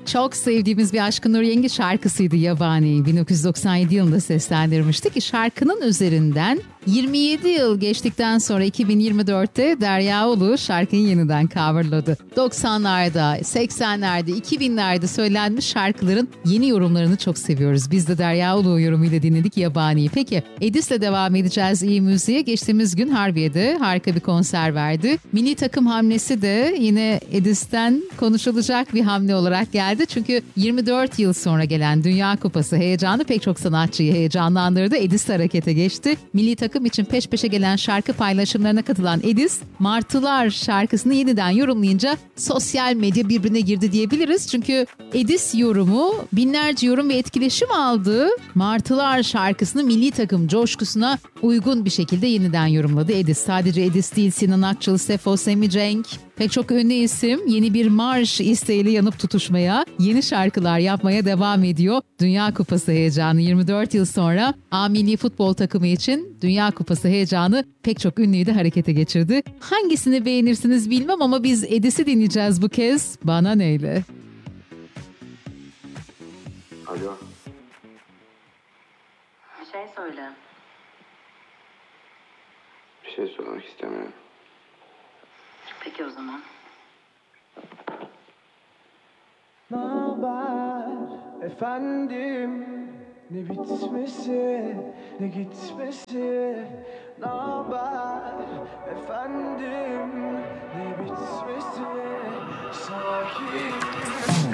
Çok sevdiğimiz bir Aşkın Nur Yengi şarkısıydı Yabani. 1997 yılında seslendirmişti ki şarkının üzerinden 27 yıl geçtikten sonra 2024'te Derya Ulu şarkıyı yeniden coverladı. 90'larda, 80'lerde, 2000'lerde söylenmiş şarkıların yeni yorumlarını çok seviyoruz. Biz de Derya Ulu yorumuyla dinledik Yabani'yi. Peki Edis'le devam edeceğiz iyi müziğe. Geçtiğimiz gün Harbiye'de harika bir konser verdi. Milli takım hamlesi de yine Edis'ten konuşulacak bir hamle olarak geldi. Çünkü 24 yıl sonra gelen Dünya Kupası heyecanı pek çok sanatçıyı heyecanlandırdı. Edis harekete geçti. Milli takım için peş peşe gelen şarkı paylaşımlarına katılan Edis, Martılar şarkısını yeniden yorumlayınca sosyal medya birbirine girdi diyebiliriz. Çünkü Edis yorumu binlerce yorum ve etkileşim aldı. Martılar şarkısını milli takım coşkusuna uygun bir şekilde yeniden yorumladı Edis. Sadece Edis değil, Sinan Akçıl, Sefo, Semi Cenk, pek çok ünlü isim yeni bir marş isteğiyle yanıp tutuşmaya, yeni şarkılar yapmaya devam ediyor. Dünya Kupası heyecanı 24 yıl sonra A Milli Futbol takımı için Dünya Kupası heyecanı pek çok ünlüyü de harekete geçirdi. Hangisini beğenirsiniz bilmem ama biz Edis'i dinleyeceğiz bu kez. Bana neyle? Alo. Bir şey söyle. Bir şey söylemek istemiyorum. Peki o zaman. Naber efendim, ne bitmesi ne gitmesi. Naber efendim, ne bitmesi. Sakin